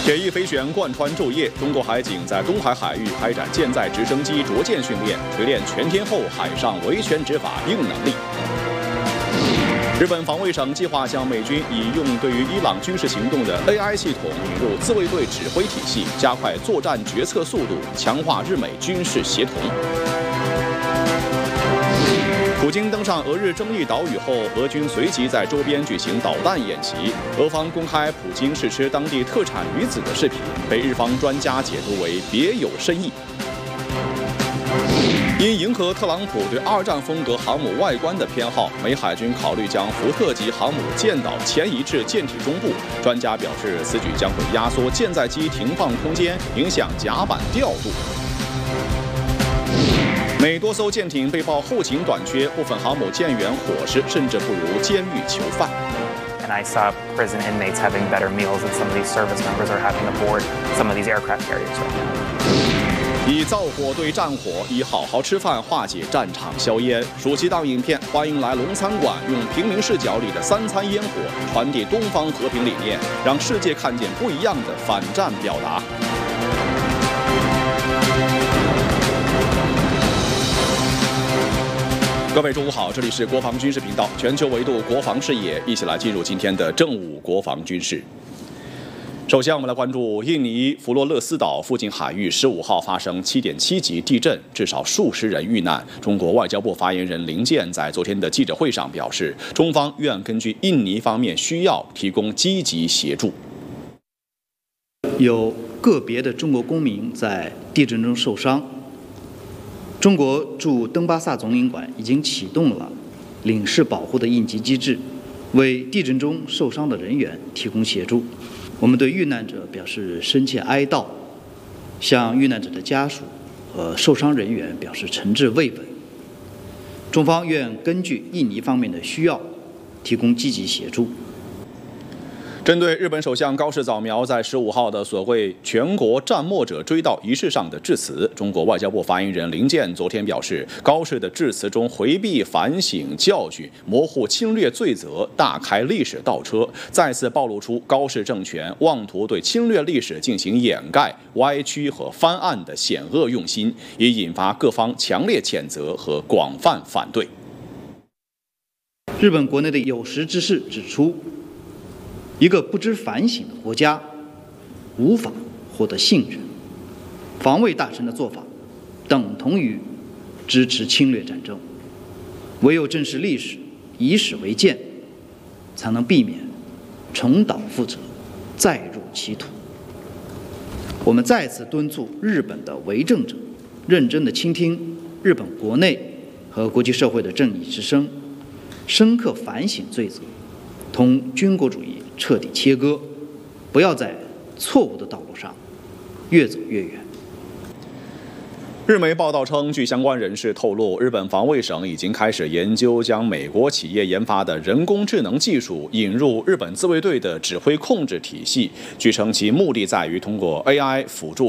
铁翼飞旋贯穿昼夜，中国海警在东海海域开展舰载直升机着舰训练，锤炼全天候海上维权执法硬能力。日本防卫省计划向美军引用对于伊朗军事行动的 AI 系统引入自卫队指挥体系，加快作战决策速度，强化日美军事协同。普京登上俄日争议岛屿后，俄军随即在周边举行导弹演习。俄方公开普京试吃当地特产鱼子的视频，被日方专家解读为别有深意。因迎合特朗普对二战风格航母外观的偏好，美海军考虑将福特级航母舰岛迁移至舰体中部。专家表示，此举将会压缩舰载机停放空间，影响甲板调度。美多艘舰艇被曝后勤短缺，部分航母舰员伙食甚至不如监狱囚犯。 And I saw prison inmates having better meals than some of these service members are having aboard some of these aircraft carriers right now. 以造火对战火，以好好吃饭化解战场硝烟。暑期档影片《欢迎来龙餐馆》用平民视角里的三餐烟火，传递东方和平理念，让世界看见不一样的反战表达。各位中午好，这里是国防军事频道，全球维度国防视野，一起来进入今天的正午国防军事。首先，我们来关注印尼弗洛勒斯岛附近海域15号发生7.7级地震，至少数十人遇难。中国外交部发言人林健在昨天的记者会上表示，中方愿根据印尼方面需要提供积极协助。 有个别的中国公民在地震中受伤。中国驻登巴萨总领馆已经启动了领事保护的应急机制，为地震中受伤的人员提供协助。我们对遇难者表示深切哀悼，向遇难者的家属和受伤人员表示诚挚慰问。中方愿根据印尼方面的需要，提供积极协助。 针对日本首相高市早苗在15号的所谓全国战没者追悼仪式上的致辞，中国外交部发言人林健昨天表示，高市的致辞中回避反省教训，模糊侵略罪责，大开历史倒车，再次暴露出高市政权妄图对侵略历史进行掩盖、歪曲和翻案的险恶用心，也引发各方强烈谴责和广泛反对。 日本国内的有识之士指出，一个不知反省的国家无法获得信任。防卫大臣的做法等同于支持侵略战争。唯有正视历史，以史为鉴，才能避免重蹈覆辙，再入歧途。我们再次敦促日本的为政者认真地倾听日本国内和国际社会的正义之声，深刻反省罪责，同军国主义彻底切割，不要在错误的道路上越走越远。 日媒报道称，据相关人士透露，日本防卫省已经开始研究将美国企业研发的人工智能技术引入日本自卫队的指挥控制体系。据称，其目的在于通过 AI 辅助